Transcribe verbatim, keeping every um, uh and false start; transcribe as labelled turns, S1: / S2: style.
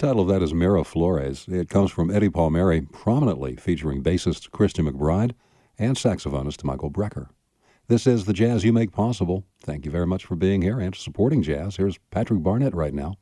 S1: title of that is Miraflores. It comes from Eddie Palmieri, prominently featuring bassist Christian McBride and saxophonist Michael Brecker. This is the jazz you make possible. Thank you very much for being here and supporting jazz. Here's Patrick Barnett right now